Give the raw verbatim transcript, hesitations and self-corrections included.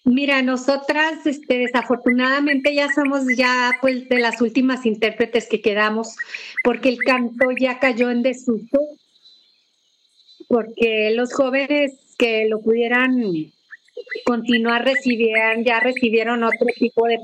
Mira, nosotras, este, desafortunadamente ya somos ya, pues, de las últimas intérpretes que quedamos, porque el canto ya cayó en desuso porque los jóvenes que lo pudieran continuar recibían ya recibieron otro tipo de